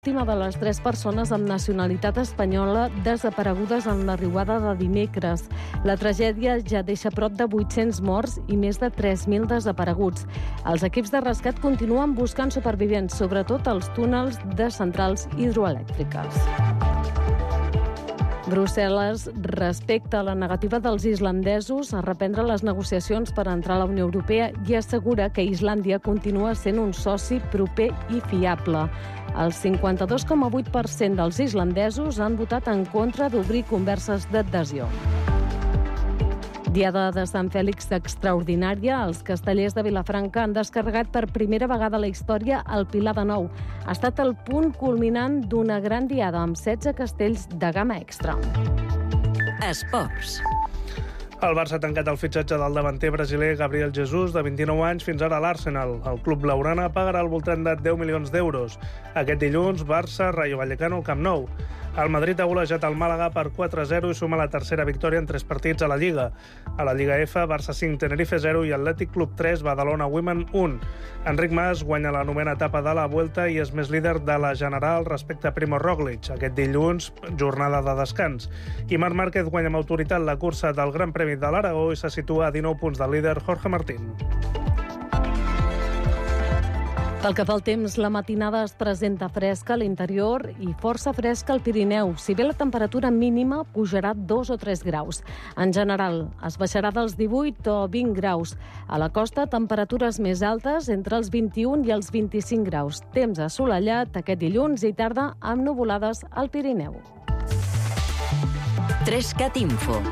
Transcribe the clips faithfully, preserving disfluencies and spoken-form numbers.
L'última de les tres persones amb nacionalitat espanyola desaparegudes en la riuada de dimecres. La tragèdia ja deixa prop de vuit-cents morts i més de tres mil desapareguts. Els equips de rescat continuen buscant supervivents, sobretot als túnels de centrals hidroelèctriques. Brussel·les respecta la negativa dels islandesos a reprendre les negociacions per entrar a la Unió Europea i assegura que Islàndia continua sent un soci proper i fiable. El cinquanta-dos coma vuit per cent dels islandesos han votat en contra d'obrir converses d'adhesió. Diada de Sant Fèlix extraordinària, els castellers de Vilafranca han descarregat per primera vegada a la història el Pilar de Nou. Ha estat el punt culminant d'una gran diada amb setze castells de gamma extra. Esports. El Barça ha tancat el fitxatge del davanter brasiler Gabriel Jesus, de vint-i-nou anys, fins ara a l'Arsenal. El club blaugrana pagarà al voltant de deu milions d'euros. Aquest dilluns, Barça, Rayo Vallecano, Camp Nou. El Madrid ha golejat el Màlaga per quatre a zero i suma la tercera victòria en tres partits a la Lliga. A la Lliga F, Barça cinc, Tenerife zero i Atlètic Club tres, Badalona Women un. Enric Mas guanya la novena etapa de la Vuelta i és més líder de la general respecte a Primo Roglic. Aquest dilluns, jornada de descans. I Marc Márquez guanya amb autoritat la cursa del Gran Premi de l'Aragó i se situa a dinou punts del líder Jorge Martín. Pel que fa al temps, la matinada es presenta fresca a l'interior i força fresca al Pirineu. Si bé la temperatura mínima pujarà dos o tres graus. En general, es baixarà dels divuit o vint graus. A la costa, temperatures més altes entre els vint-i-un i els vint-i-cinc graus. Temps assolellat aquest dilluns i tarda amb nuvolades al Pirineu. Trescat Info.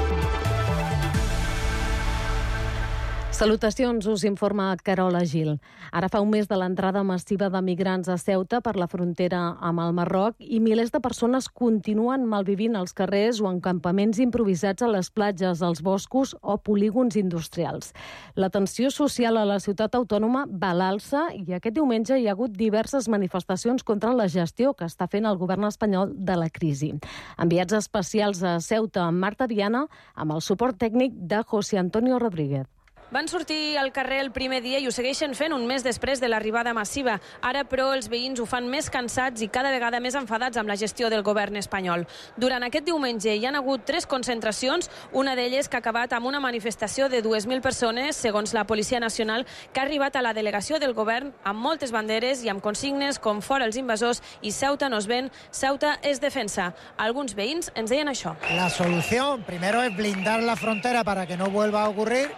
Salutacions, us informa Carola Gil. Ara fa un mes de l'entrada massiva de migrants a Ceuta per la frontera amb el Marroc i milers de persones continuen malvivint als carrers o en campaments improvisats a les platges, als boscos o polígons industrials. La tensió social a la ciutat autònoma va a l'alça i aquest diumenge hi ha hagut diverses manifestacions contra la gestió que està fent el govern espanyol de la crisi. Enviats especials a Ceuta amb Marta Viana amb el suport tècnic de José Antonio Rodríguez. Van sortir al carrer el primer dia i ho segueixen fent un mes després de l'arribada massiva. Ara, però, els veïns ho fan més cansats i cada vegada més enfadats amb la gestió del govern espanyol. Durant aquest diumenge hi han hagut tres concentracions, una d'elles que ha acabat amb una manifestació de dues mil persones, segons la Policia Nacional, que ha arribat a la delegació del govern amb moltes banderes i amb consignes com fora els invasors i Ceuta nos ven, Ceuta es defensa. Alguns veïns ens deien això. La solución, primero, es blindar la frontera para que no vuelva a ocurrir.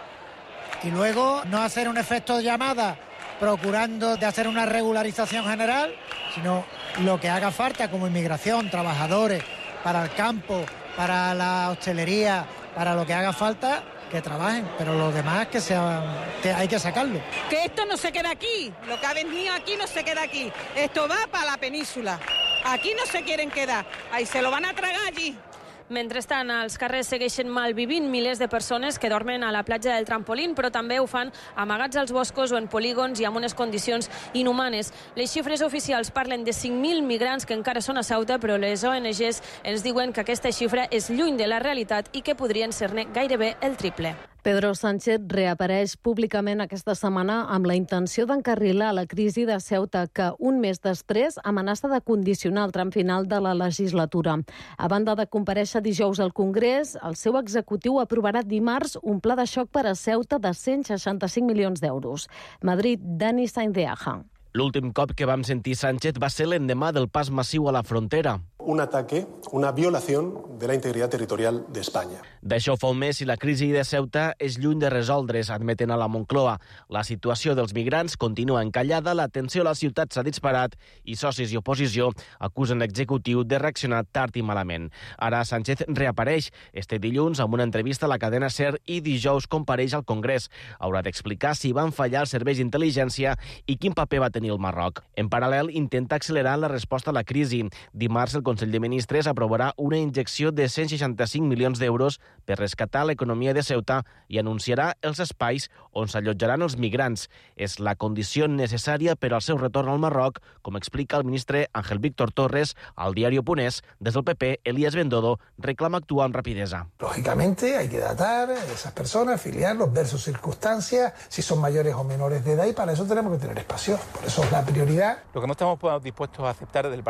Y luego no hacer un efecto de llamada procurando de hacer una regularización general, sino lo que haga falta como inmigración, trabajadores, para el campo, para la hostelería, para lo que haga falta, que trabajen, pero los demás que sean, que hay que sacarlo. Que esto no se queda aquí, lo que ha venido aquí no se queda aquí, esto va para la península, aquí no se quieren quedar, ahí se lo van a tragar allí. Mentrestant, els carrers segueixen malvivint milers de persones que dormen a la platja del Trampolín, però també ho fan amagats als boscos o en polígons i amb unes condicions inhumanes. Les xifres oficials parlen de cinc mil migrants que encara són a Ceuta, però les O N Ges ens diuen que aquesta xifra és lluny de la realitat i que podrien ser-ne gairebé el triple. Pedro Sánchez reapareix públicament aquesta setmana amb la intenció d'encarrilar la crisi de Ceuta, que un mes després amenaça de condicionar el tram final de la legislatura. A banda de comparèixer dijous al Congrés, el seu executiu aprovarà dimarts un pla de xoc per a Ceuta de cent seixanta-cinc milions d'euros. Madrid, Dani Sainz de Aja. L'últim cop que vam sentir Sánchez va ser l'endemà del pas massiu a la frontera. Un ataque, una violación de la integridad territorial de España. D'això fa un mes i la crisi de Ceuta és lluny de resoldre's, admeten a la Moncloa. La situació dels migrants continua encallada, la tensió a la ciutat s'ha disparat i socis i oposició acusen l'executiu de reaccionar tard i malament. Ara Sánchez reapareix este dilluns amb una entrevista a la cadena SER i dijous compareix al Congrés. Haurà d'explicar si van fallar els serveis d'intel·ligència i quin paper va tenir el Marroc. En paral·lel, intenta accelerar la resposta a la crisi. Dimarts el Consell de Ministres aprovarà una injecció de cent seixanta-cinc milions d'euros per rescatar l'economia de Ceuta i anunciarà els espais on s'allotjaran els migrants. És la condició necessària per al seu retorn al Marroc, com explica el ministre Ángel Víctor Torres al diario Punés. Des del P P, Elías Bendodo reclama actuar amb rapidesa. Lógicamente hay que datar a esas personas, filiarlos, ver sus circunstancias, si son mayores o menores de edad, y para eso tenemos que tener espacio. Por eso es la prioridad. Lo que no estamos dispuestos a aceptar desde el